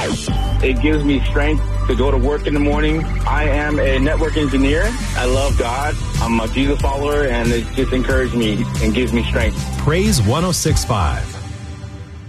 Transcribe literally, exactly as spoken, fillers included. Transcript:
It gives me strength to go to work in the morning. I am a network engineer. I love God. I'm a Jesus follower, and it just encourages me and gives me strength. Praise one oh six point five.